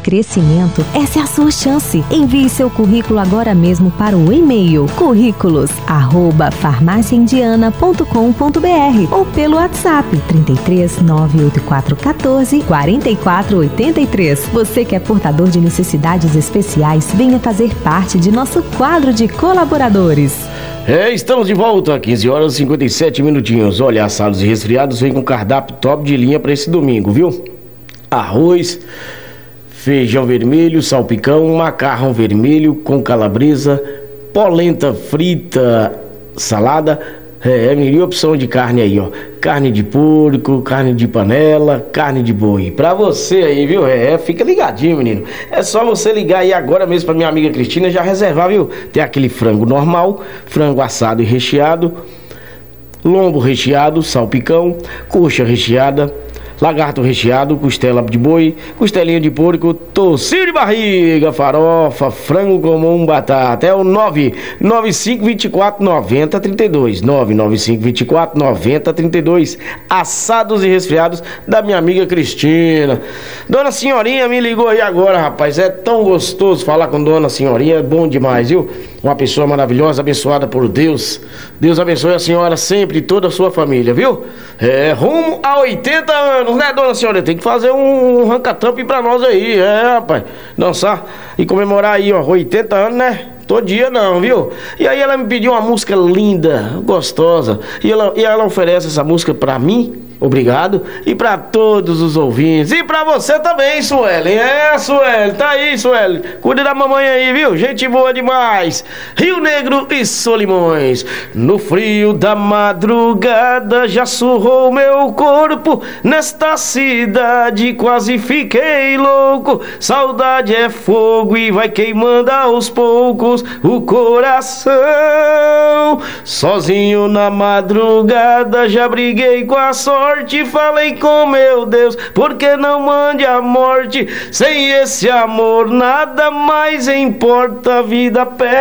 crescimento, essa é a sua chance. Envie seu currículo agora mesmo para o e-mail currículos@farmaciaindiana.com.br ou pelo WhatsApp 33 98414 4483. Você que é portador de necessidades especiais, venha fazer parte de nosso quadro de colaboradores. Estamos de volta, 15 horas e 57 minutinhos. Olha, assados e resfriados vem com cardápio top de linha para esse domingo, viu? Arroz, feijão vermelho, salpicão, macarrão vermelho com calabresa, polenta frita, salada. E opção de carne aí, ó. Carne de porco, carne de panela, carne de boi. Pra você aí, viu? Fica ligadinho, menino. É só você ligar aí agora mesmo pra minha amiga Cristina já reservar, viu? Tem aquele frango normal, frango assado e recheado, lombo recheado, salpicão, coxa recheada, lagarto recheado, costela de boi, costelinha de porco, tocinho de barriga, farofa, frango comum, batata. É o 995249032. 995249032. Assados e resfriados da minha amiga Cristina. Dona Senhorinha me ligou aí agora, rapaz. É tão gostoso falar com Dona Senhorinha. É bom demais, viu? Uma pessoa maravilhosa, abençoada por Deus. Deus abençoe a senhora sempre e toda a sua família, viu? Rumo a 80 anos, né, Dona Senhora? Tem que fazer um ranca-tampa pra nós aí, rapaz. Dançar e comemorar aí, ó, 80 anos, né? Todo dia não, viu? E aí ela me pediu uma música linda, gostosa. E ela oferece essa música pra mim. Obrigado. E pra todos os ouvintes. E pra você também, Suelen. Suelen. Tá aí, Suelen. Cuida da mamãe aí, viu? Gente boa demais. Rio Negro e Solimões. No frio da madrugada já surrou meu corpo. Nesta cidade quase fiquei louco. Saudade é fogo e vai queimando aos poucos o coração. Sozinho na madrugada já briguei com a sorte. Falei com meu Deus, porque não mande a morte. Sem esse amor nada mais importa, a vida perde.